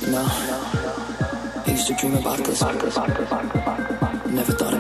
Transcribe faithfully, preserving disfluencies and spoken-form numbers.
You know, I used to dream about this. Never thought